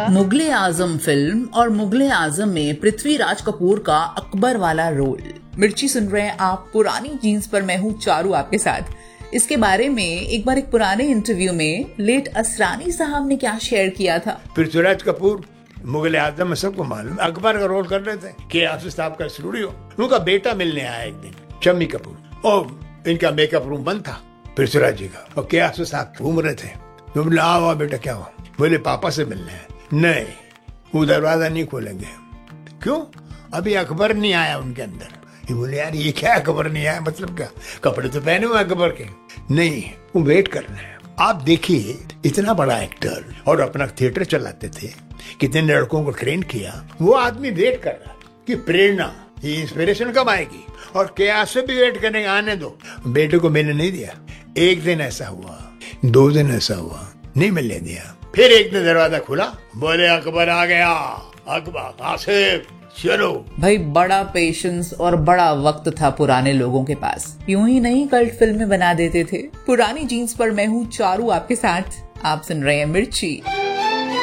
मुगले आजम film और मुगले आजम में पृथ्वीराज कपूर का अकबर वाला रोल। मिर्ची सुन रहे हैं आप पुरानी जीन्स पर, मैं हूँ चारू आपके साथ। इसके बारे में एक बार एक पुराने इंटरव्यू में लेट असरानी साहब ने क्या शेयर किया था। पृथ्वीराज कपूर मुगले आजम में सबको मालूम, अकबर का रोल कर रहे थे। के आसिफ साहब का स्टूडियो, उनका बेटा मिलने आया एक दिन, शम्मी कपूर, और इनका मेकअप रूम बंद था पृथ्वीराज जी का, और के आसिफ साहब घूम रहे थे। तो बोले आओ बेटा, क्या हुआ? बोले पापा से मिलने हैं। नहीं, वो दरवाजा नहीं खोलेंगे। क्यों? अभी अकबर नहीं आया उनके अंदर। ये बोले यार ये क्या अकबर नहीं आया, मतलब क्या? कपड़े तो पहने हुए अकबर के। नहीं, वो वेट कर रहे हैं। आप देखिए, इतना बड़ा एक्टर और अपना थिएटर चलाते थे, कितने लड़कों को ट्रेन किया, वो आदमी वेट कर रहा कि प्रेरणा, ये इंस्पिरेशन कब आएगी। और क्या से भी वेट करेंगे, आने दो। बेटे को मैंने नहीं दिया। एक दिन ऐसा हुआ, 2 दिन ऐसा हुआ, नहीं मिलने दिया। फिर एक दिन दरवाजा खुला, बोले अकबर आ गया। अकबर, आसिफ, चलो भाई। बड़ा पेशेंस और बड़ा वक्त था पुराने लोगों के पास। यूं ही नहीं कल्ट फिल्में बना देते थे। पुरानी जीन्स पर मैं हूँ चारू आपके साथ। आप सुन रहे हैं मिर्ची।